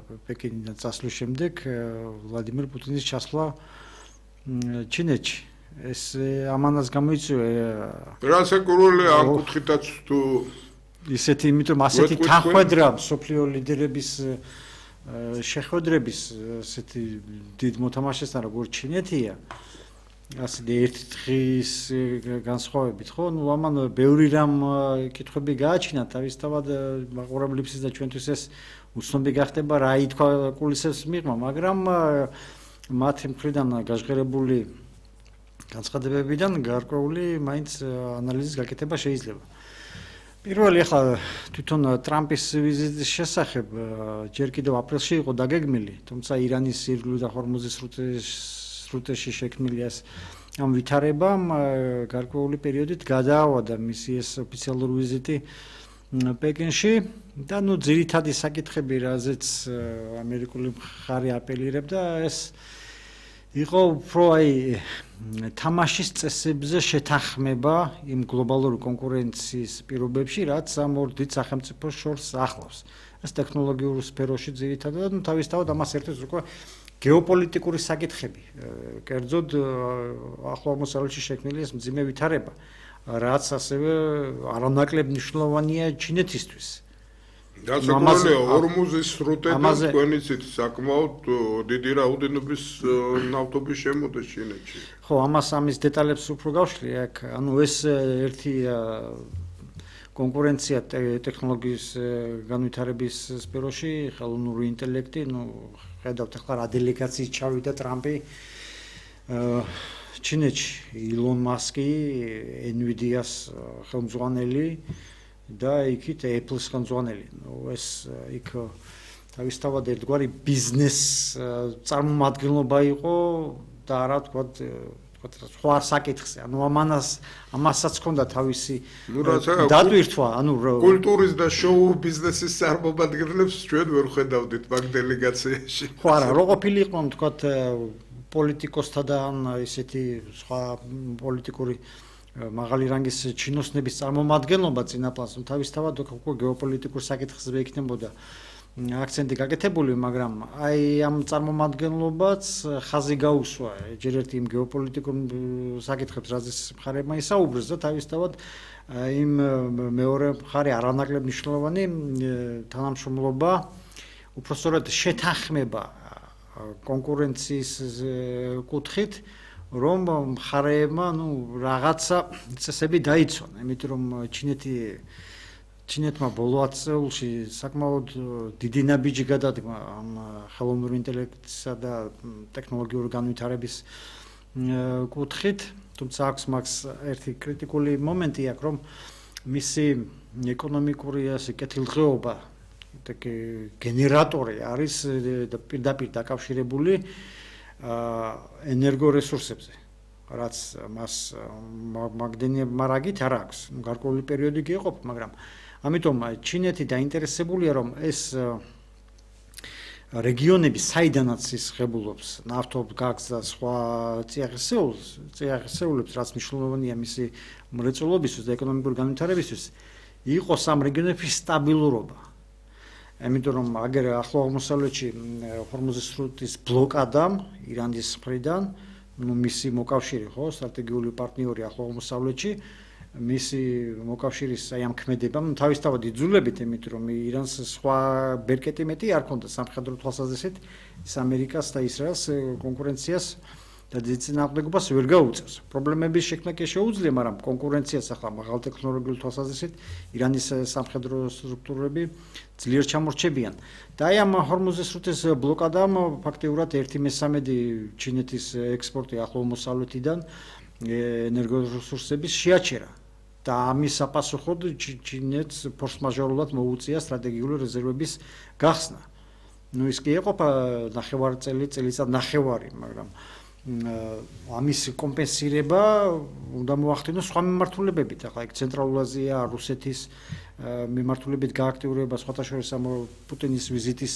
პეკინიდან წასვლის შემდეგ ვლადიმერ პუტინის ჩასვლა ჩინეთში. ეს ამანაც გამოიწვია რა საკურველი ამ კუთხითაც თუ ისეთი, იმიტომ ასეთი თანხმედრა სოფლიო ლიდერების შეხვედრების ასეთი დიდ მოთამაშესთან როგორც ჩინეთია, ასეთი ერთი დღის განსხვავებით, ხო? ნუ ამან ბევრი რამ კითხვები გააჩინა თავისთავად მაყურებლებს და ჩვენთვის ეს უცნობი გახდება რა ითქვა კულისებს მიღმა, მაგრამ მათი მხრიდან გაჟღერებული განცხადებებიდან გარკვეული მაინც ანალიზის გაკეთება შეიძლება. პირველი ახლა თვითონ ტრამპის ვიზიტის შესახებ ჯერ კიდევ აპრილში იყო დაგეგმილი, თუმცა ირანის ირგვლივ და ჰორმუზის სრუტეში შექმნილი ამ ვითარებამ გარკვეული პერიოდით გადაავადა მისი ეს ოფიციალური ვიზიტი პეკინში და ნუ ძირითადი საკითხები, რაზეც ამერიკული მხარე აპელირებდა, ეს იყო უფრო თამაშის წესებზე შეთანხმება იმ გლობალური კონკურენციის პირობებში, რაც ამ ორ დიდ სახელმწიფოს შორს ახლავს. ეს ტექნოლოგიურ სფეროში ძირითადად, ნუ თავისთავად ამას ერთად უკვე გეოპოლიტიკური საკითხები, კერძოდ ახლო აღმოსავლეთში შექმნილი ეს მძიმე ვითარება, რაც ასევე არანაკლებ მნიშვნელოვანია ჩინეთისთვის. დასაკმაყოფილოა ჰორმუზის სრუტედან თქვენი ცით საკმაოდ დიდი რაოდენობის ნავთობის შემოდის ჩინეთში. ხო, ამის დეტალებს უფრო გავშლი აქ, ანუ ეს ერთი კონკურენცია ტექნოლოგიის განვითარების სფეროში, ხელოვნური ინტელექტი, ნუ ხედავთ ახლა რა დელეგაციის ჩავიდა ტრამპი ჩინეთში, ილონ მასკი, NVIDIA-ს ხელმძღვანელი და იქით Apple-ს ხელმძღვანელი. ნუ ეს იქ თავისთავად ერთგვარი ბიზნეს წარმომადგენლობა იყო და არა თქვათ სხვა საკითხზე. ანუ ამასაც ჰქონდა თავისი დატვირთვა, ანუ კულტურის და შოუ ბიზნესის წარმომადგენლებს ჩვენ ვერ ხედავდით მაგ დელეგაციაში. ხო, არა, რო ყოფილი იყვნენ თქვათ პოლიტიკოსთა და ისეთი სხვა პოლიტიკური მაღალი რანგის ჩინოსნების წარმომადგენლობა წინაპლანს, თავისთავად უკვე გეოპოლიტიკურ საკითხებზე იქნებოდა აქცენტი გაკეთებული, მაგრამ აი ამ წარმომადგენლობაც ხაზი გაუსვა ჯერ ერთი იმ გეოპოლიტიკურ საკითხებს, რაზეც მხარეებმა ისაუბრეს და თავისთავად იმ მეორე მხარე არანაკლებ მნიშვნელოვანი თანამშრომლობა, უпростоრად შეთანხმება კონკურენციის კუთხით, რომ მხარეებმა რაღაცა წესები დაიცვან, იმიტომ რომ ჩინეთმა ბოლო 10 წელში საკმაოდ დიდი ნაბიჯი გადადგმა ამ ხელოვნური ინტელექტისა და ტექნოლოგიური განვითარების კუთხით, თუმცა აქვს მაგს ერთი კრიტიკული მომენტი აქვს, რომ მისი ეკონომიკური კეთილდღეობა გენერატორი არის პირდაპირ დაკავშირებული ენერგორესურსებზე, რაც მას მაგდენი მარაგით არ აქვს. გარკვეული პერიოდი გეყოფ, მაგრამ ამიტომ ჩინეთი დაინტერესებულია, რომ ეს რეგიონები, საიდანაც ის ღებულობს ნავთობგაზს და სხვა წიაღისეულებს, რაც მნიშვნელოვანია მისი მრეწველობისთვის და ეკონომიკური განვითარებისთვის, იყოს ამ რეგიონებში სტაბილურობა. ამიტომ რომ აგერ ახლო აღმოსავლეთში ჰორმუზის სრუტის ბლოკადამ ირანის მხრიდან, მისი მოკავშირი, ხო, სტრატეგიული პარტნიორი ახლო აღმოსავლეთში, მისი მოკავშირის აი ამ ქმედებამ თავისთავად იძულებით, იმიტომ რომ ირანს სხვა ბერკეტი მეტი არ ქონდა სამხედრო თვალსაზრისით, ის ამერიკას და ისრაელს კონკურენციას და დიდ წინააღმდეგობას ვერ გაუწევს. პრობლემების შექმნა კი შეუძლია, მაგრამ კონკურენციას ახლა მაღალ ტექნოლოგიურ თვალსაზრისით ირანის სამხედრო სტრუქტურები ძლიერ ჩამორჩებიან. და აი ამ ჰორმუზის სრუტის ბლოკადამ ფაქტიურად 1/3 ჩინეთის ექსპორტი ახლო აღმოსავლეთიდან ენერგორესურსების შეაჩერა. და ამის საპასუხოდ ჩინეთს ფორს-მაჟორულად მოუწია სტრატეგიული რეზერვების გახსნა. ნუ ის კი ეყოფა წელიწად ნახევარი, მაგრამ ამის კომპენსირება უნდა მოახდინოს სხვა მიმართულებებით. ახლა იქ ცენტრალურ აზია, რუსეთის მიმართულებით გააქტიურება, სხვათა შორის ამ პუტინის ვიზიტის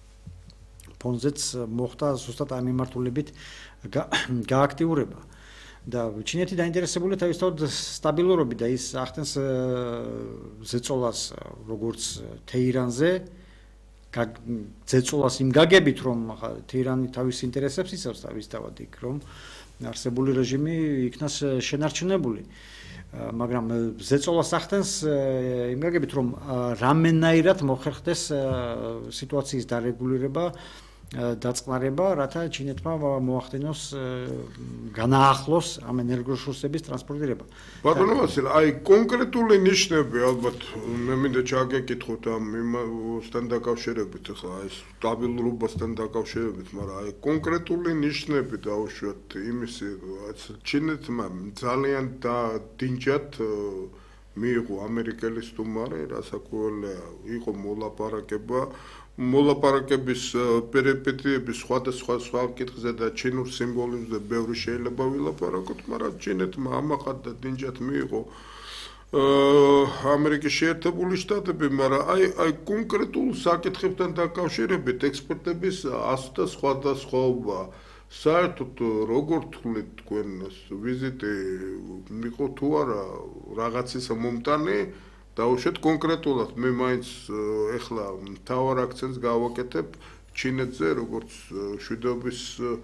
ფონზეც მოხდა ზუსტად ამ მიმართულებით გააქტიურება. და ჩინეთი დაინტერესებულია თავისთავად სტაბილურობით და ის ახდენს ზეწოლას როგორც თეირანზე, ძეწოლას იმ გაგებით რომ თეირანი თავის ინტერესებს იცავს თავისთავად იქ რომ არსებული რეჟიმი იქნას შენარჩუნებული მაგრამ ზეწოლას ახდენს იმ გაგებით რომ რამენაირად მოხერხდეს სიტუაციის დარეგულირება დაწყნარება რათა ჩინეთმა მოახდენოს განაახლოს ამ ენერგორესურსების ტრანსპორტირება. ბატონო ვასილ, აი კონკრეტული ნიშნები ალბათ მე მინდა ჩაგეკითხოთ ამ იმასთან დაკავშირებით ხა ეს სტაბილურობასთან დაკავშირებით, მაგრამ აი კონკრეტული ნიშნები დაუშვათ იმისი ჩინეთმა ძალიან დინჯად მიიღო ამერიკელი სტუმარი, რასაკვირველია იყო მოლაპარაკების პერიპეტიების სხვადასხვა კითხზე და ჩინურ სიმბოლიზმზე ბევრი შეიძლება ვილაპარაკოთ, მაგრამ ჩინეთმა ამაყად და დინჯად მიიღო ამერიკის შეერთებული შტატები, მაგრამ აი კონკრეტულ საკითხებთან დაკავშირებით ექსპერტების ასთა სხვადასხვაობა საერთოდ როგორ თვლით თქვენ ვიზიტი იყო თუ არა რაღაცის მომტანი დაუშვათ კონკრეტულად მე მაინც ეხლა მთავარ აქცენტს გავაკეთებ ჩინეთზე როგორც შვიდობის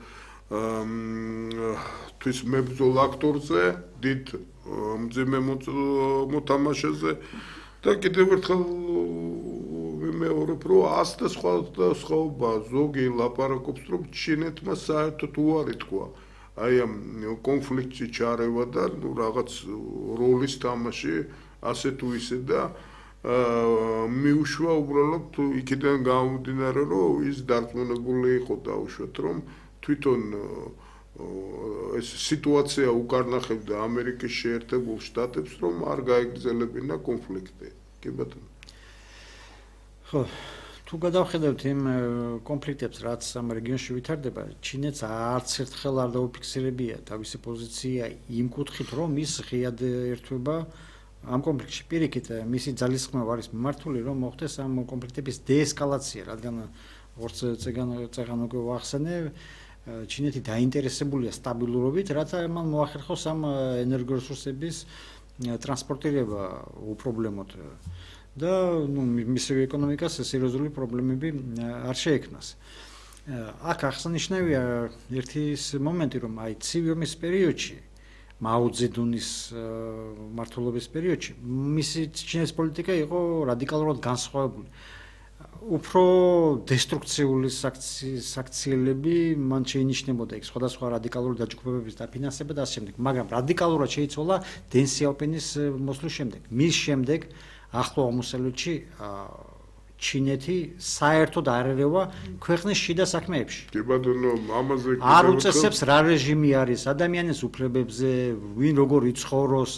თვის მებრძოლ აქტორზე დიდ მძიმე მოთამაშეზე და კიდევ ერთხელ ვიმეორებ რომ ასთა სხვადასხვაობა ზოგი ლაპარაკობს რომ ჩინეთმა საერთოდ უარი თქვა აი ამ კონფლიქტში ჩარევა და რაღაც როლის თამაში ასე თუ ისე და მიუშვა უბრალოდ იქიდან გამომდინარე რომ ის დარწმუნებული იყო დაუშვათ რომ თვითონ ეს სიტუაცია უკარნახებდა ამერიკის შეერთებულ შტატებს რომ არ გაეგრძელებინა კონფლიქტი. კი ბატონო. ხო, თუ გადავხედავთ იმ კონფლიქტებს, რაც ამ რეგიონში ვითარდება, ჩინეთს არც ერთხელ არ დაუფიქსირებია თავისი პოზიცია იმ კუთხით, რომ ის ღიად ერთვება ამ კონფლიქტში. პირიქით, მისი ძალისხმევა არის მიმართული, რომ მოხდეს ამ კონფლიქტების დეესკალაცია, რადგან როგორც წეგან უკვე ვახსენე, ჩინეთი დაინტერესებულია სტაბილურობით, რათა მან მოახერხოს ამ ენერგორესურსების ტრანსპორტირება უპრობლემოდ და მისი ეკონომიკას სერიოზული პრობლემები არ შეექმნას. აქ აღსანიშნავია ერთი მომენტი, რომ აი ცივი ომის პერიოდში მაო ძედუნის მმართველობის პერიოდში მისი ჩინეთის პოლიტიკა იყო რადიკალურად განსხვავებული. უფრო დესტრუქციული საქციელები მან შეინიშნებოდა იქ სხვადასხვა რადიკალური დაჯგუფებების დაფინანსება და ასე შემდეგ, მაგრამ რადიკალურად შეიცვალა დენ სიაოპინის მოსვლის შემდეგ. მის შემდეგ ახლო აღმოსავლეთში ჩინეთი საერთოდ არ ერევა ქვეყნის შიდა საქმეებში. კი ბატონო, ამაზე არ უწესებს რა რეჟიმი არის ადამიანის უფლებებზე, ვინ როგორ იცხოვროს,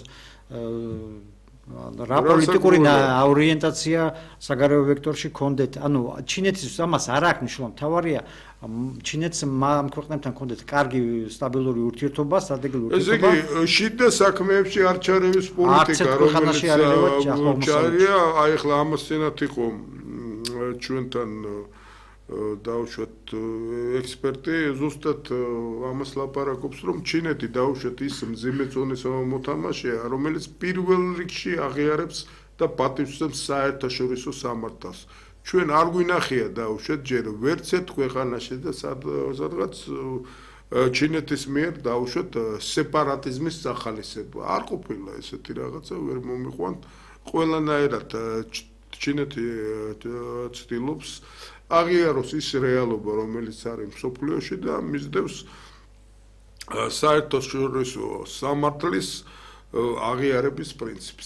რა პოლიტიკური ორიენტაცია საგარეო ვექტორში კონდეთ. ანუ ჩინეთის ამას არ აქვს მნიშვნელობა. მთავარია ჩინეთს ამ ქვეყნებთან კონდეთ კარგი სტაბილური ურთიერთობა, სტრატეგიული ურთიერთობა. ესე იგი, შიდა საქმეებში არ ჩარევის პოლიტიკა, რომელიც ჩარია, აი ახლა ამასთანაც იყო ჩვენთან დაუშვათ ექსპერტი ზუსტად ამას ლაპარაკობს რომ ჩინეთი დაუშვათ ის მძიმე ზონის მოთამაშეა რომელიც პირველ რიგში აღიარებს და პატივსცემს საერთაშორისო სამართალს. ჩვენ არ გვინახია დაუშვათ ჯერ ვერც ერთ ქვეყანაში და სადღაც ჩინეთის მიერ დაუშვათ სეპარატიზმის სახალისება. არ ყოფილა ესეთი რაღაცა, ვერ მომიყვანთ. ყველანაირად ჩინეთი ცდილობს აღიაროს ის რეალობა, რომელიც არის მსოფლიოში და მისდევს საერთაშორისო სამართლის აღიარების პრინციპს.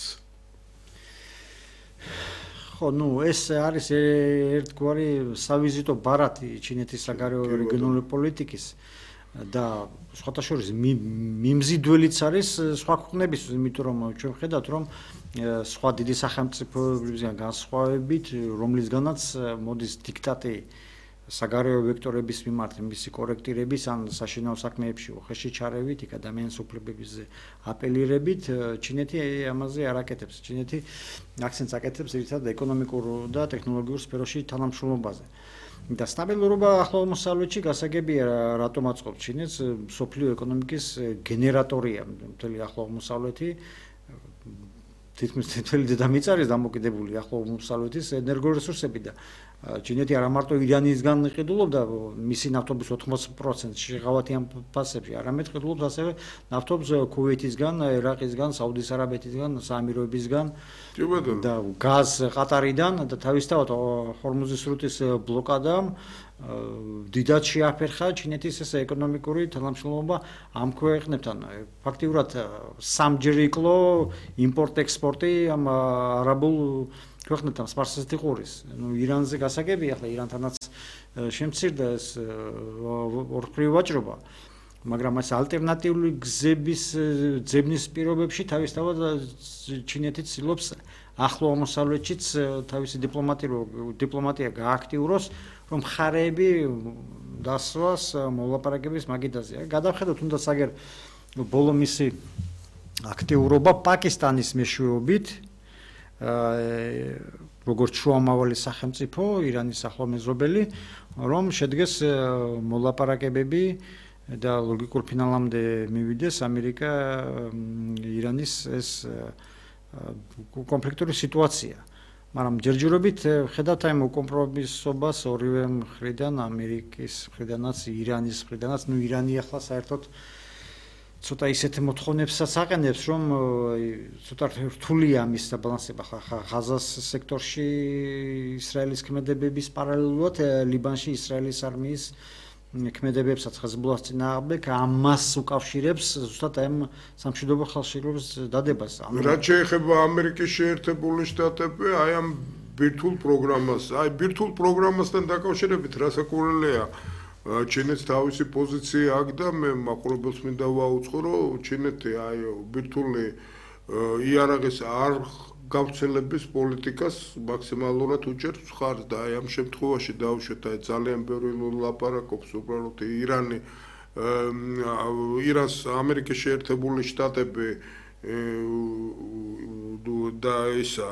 ხო, ეს არის ერთგვარი სავიზიტო ბარათი ჩინეთის საგარეო რეგიონული პოლიტიკის და სხვათა შორის მიმზიდველიც არის სხვა ქვეყნებისთვის, იმიტომ რომ ჩვენ ვხედავთ, რომ სხვა დიდი სახელმწიფოებისგან განსხვავებით, რომლისგანაც მოდის დიქტატი საგარეო ვექტორების მიმართ, მისი კორექტირების ან საშინაო საქმეებში უხეში ჩარევით, იქ ადამიანის უფლებებზე აპელირებით, ჩინეთი ამაზე არ აკეთებს. ჩინეთი აქცენტს აკეთებს ერთად ეკონომიკურ და ტექნოლოგიურ სფეროში თანამშრომლობაზე. და სტაბილურობა ახლო აღმოსავლეთში გასაგებია რატომ აწყობს ჩინეთს, მსოფლიო ეკონომიკის გენერატორია მთელი ახლო აღმოსავლეთი. თითქმის მთელი დედამიწა არის დამოკიდებული ახლო აღმოსავლეთის ენერგორესურსები და ჩინეთი არა მარტო ირანისგან ყიდულობდა მისი ნავთობის 80% შეღავათიან ფასებში, არამედ ყიდულობს ასევე ნავთობს ქუვეითისგან, ერაყისგან, საუდის არაბეთისგან, საამიროებისგან და გაზ ყატარიდან და თავისთავად ჰორმუზის სრუტის ბლოკადამ დიდად შეაფერხა ჩინეთის ეს ეკონომიკური თანამშრომლობა ამ ქვეყნებთან. ფაქტიურად სამჯერ იკლო იმპორტ-ექსპორტი ამ არაბულ ქვეყნებთან სპარსეთი ყურის. ირანზე გასაგები, ახლა ირანთანაც შემცირდა ეს ორთქლივ ვაჭრობა, მაგრამ ეს ალტერნატიული გზების ძებნის პირობებში თავისთავად ჩინეთი ცდილობს ახლო აღმოსავლეთშიც თავისი დიპლომატია გააქტიუროს, რომ მხარეები დასვას მოლაპარაკების მაგიდაზე. გადავხედოთ თუნდაც აგერ ბოლო მისი აქტიურობა პაკისტანის მეშვეობით, როგორც შუამავალი სახელმწიფო, ირანის ახლო მეზობელი, რომ შედგეს მოლაპარაკებები და ლოგიკურ ფინალამდე მივიდეს ამერიკა ირანის ეს კონფლიქტური სიტუაცია. მაგრამ ჯერჯერობით ხედავთ აი კომპრომისობას ორივე მხრიდან, ამერიკის მხრიდანაც, ირანის მხრიდანაც, ირანი ახლა საერთოდ ცოტა ისეთ მოთხოვნებსაც აყენებს, რომ ცოტა რთულია მის საბალანსება ღაზას სექტორში ისრაელის ქმედებების პარალელურად ლიბანში ისრაელის არმიის ქმედებებსაც ხეზბოლას წინააღმდეგ ამას უკავშირებს ზუსტად ამ სამშვიდობო ხალხშიგრობის დადებას. რაც შეეხება ამერიკის შეერთებული შტატები, აი ამ ბირთვულ პროგრამას, ბირთვულ პროგრამასთან დაკავშირებით რასაკურველია ჩინეთს თავისი პოზიცია აქვს და მე მაყურებელს მინდა ვაუწყო, რომ ჩინეთი აი ბირთვული იარაღის არ გავრცელების პოლიტიკას მაქსიმალურად უჭერს ხარს და აი ამ შემთხვევაში დავუშვეთ აი ძალიან ბევრი ლაპარაკობს უბრალოდ ირანს ამერიკის შეერთებული შტატები და ისა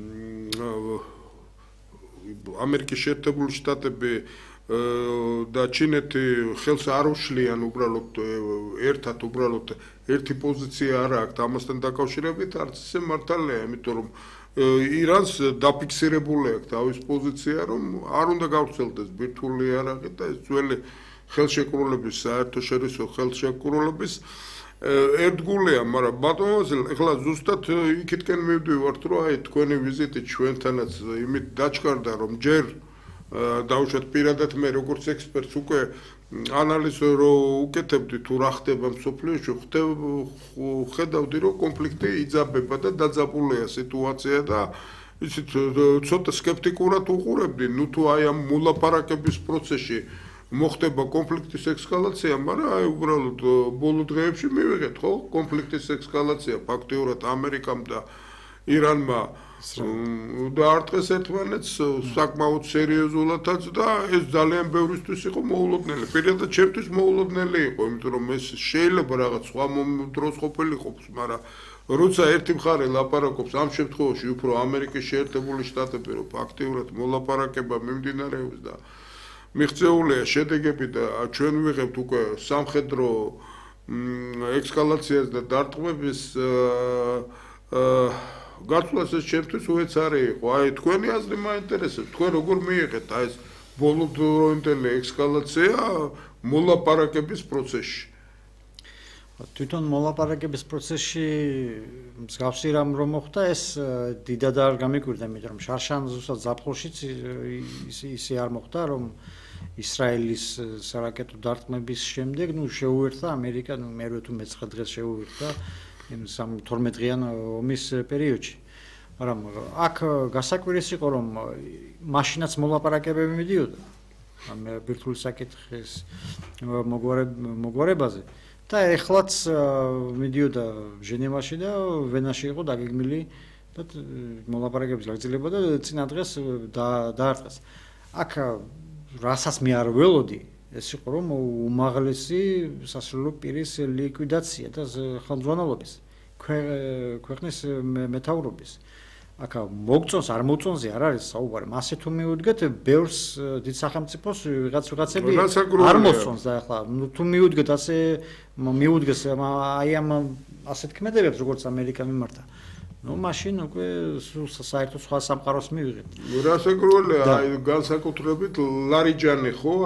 ამერიკის შეერთებული შტატები და ჩინეთი ხელს არ უშლიან უბრალოდ ერთად უბრალოდ ერთი პოზიცია არ აქვს ამასთან დაკავშირებით არც ისე მართალია, იმიტომ რომ ირანს დაფიქსირებული აქვს თავის პოზიცია, რომ არ უნდა გავრცელდეს ბირთვული იარაღი და ეს ძველი ხელშეკრულების საერთაშორისო ხელშეკრულების ერთგულია, მაგრამ ბატონო ეხლა ზუსტად იქითკენ მივდივართ, რომ აი თქვენი ვიზიტი ჩვენთანაც იმით დაჩქარდა, რომ ჯერ დავუშვათ პირადად მე როგორც ექსპერტს უკვე ანალიზ რო უკეთებდი თუ რა ხდება მსოფლიოში, ხედავდი რომ კონფლიქტი იძაბება და დაძაბულია სიტუაცია და ისიც ცოტა სკეპტიკურად უყურებდი, ნუ თუ აი ამ მოლაპარაკების პროცესში მოხდება კონფლიქტის ესკალაცია, მაგრამ აი უბრალოდ ბოლო დღეებში მივიღეთ ხო კონფლიქტის ესკალაცია ფაქტიურად ამერიკამ და ირანმა დაარტყეს ერთმანეთს საკმაოდ სერიოზულადაც და ეს ძალიან ბევრისთვის იყო მოულოდნელი. პირადად ჩემთვის მოულოდნელი იყო, იმიტომ რომ ეს შეიძლება რაღაც სხვა დროს ყოფილიყოს, მაგრამ როცა ერთი მხარე ლაპარაკობს ამ შემთხვევაში უფრო ამერიკის შეერთებული შტატები, რომ ფაქტიურად მოლაპარაკება მიმდინარეობს და მიღწეულია შედეგები და ჩვენ ვიღებთ უკვე სამხედრო ექსკალაციას და დარტყმების გაცვლას ეს ჩემთვის უეცარი იყო. აი თქვენი აზრი მაინტერესებს. თქვენ როგორ მიიღეთ აი ეს ბოლოდროინდელი ექსკალაცია მოლაპარაკების პროცესში? თვითონ მოლაპარაკების პროცესში მსგავსი რამ რომ მოხდა, ეს დიდად არ გამიკვირდა, იმიტომ რომ შარშან ზუსტად ზაფხულშიც ისე არ მოხდა, რომ ისრაელის სარაკეტო დარტყმების შემდეგ, შეუერთდა ამერიკა, მერვე თუ მეცხრე დღეს შეუერთდა იმ 12 დღიან ომის პერიოდში. მაგრამ აქ გასაკვირის იყო, რომ მაშინაც მოლაპარაკებები მიდიოდა ამ ბირთვული საკითხის მოგვარებაზე და ეხლაც მიდიოდა ჟენევაში და ვენაში იყო დაგეგმილი და მოლაპარაკების გაგრძელება და წინა დღეს დაარტყეს. აქ რასაც მე არ ველოდი, ეს იყო რომ უმაღლესი სასულიერო პირის ლიკვიდაცია და ხელმძღვანელობის ქვეყნის მეთაურობის. აქ მოგწონს არ მოწონზე არ არის საუბარი. მასე თუ მივუდგეთ, ბევრს დიდ სახელმწიფოს ვიღაცები არ მოწონს და ახლა თუ მივუდგეთ ასე მივუდგეს აი ამ ასეთ ქმედებებს, როგორც ამერიკა მიმართა. ნუ მაშინ უკვე საერთოდ სხვა სამყაროს მივიღეთ. რასაკურველია, აი განსაკუთრებით ლარიჯანი ხო